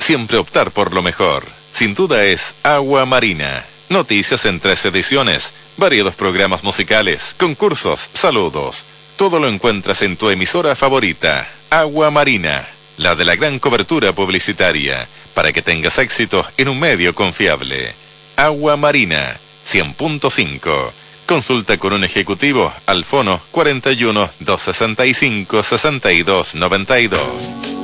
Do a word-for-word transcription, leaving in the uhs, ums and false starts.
siempre optar por lo mejor. Sin duda es Agua Marina. Noticias en tres ediciones, variados programas musicales, concursos, saludos. Todo lo encuentras en tu emisora favorita, Agua Marina, la de la gran cobertura publicitaria, para que tengas éxito en un medio confiable. Agua Marina, cien punto cinco. Consulta con un ejecutivo al fono cuarenta y uno, doscientos sesenta y cinco, sesenta y dos noventa y dos.